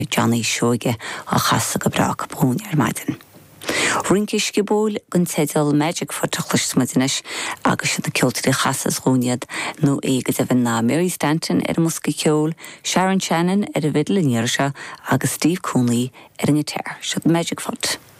Johnny Shoige a chasa go bra go brún ar maidin. Rinkish gebol gun tedal magic for tuchlish smudinesh agus the kiltri chasas rúniad no eget even na Mary Stanton muske kjol, Sharon Shannon vidle Nirsha agus Steve Coonley in a tear. Shut magic foot.